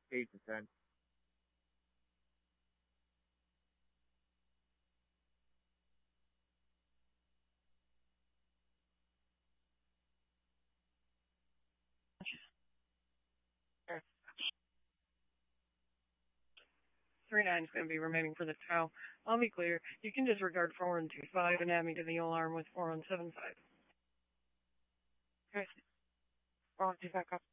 8 to 10. Okay. 3-9 is going to be remaining for the tow. I'll be clear. You can disregard 4125 and add me to the alarm with 4175. Okay. 4125 back up.